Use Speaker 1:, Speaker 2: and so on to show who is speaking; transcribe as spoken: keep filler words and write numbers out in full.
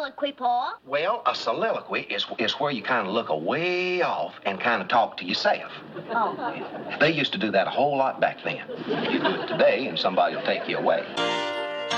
Speaker 1: soliloquy, Pa?
Speaker 2: Well, a soliloquy is, is where you kind of look a way off and kind of talk to yourself.
Speaker 1: Oh.
Speaker 2: They used to do that a whole lot back then. You do it today, and somebody will take you away.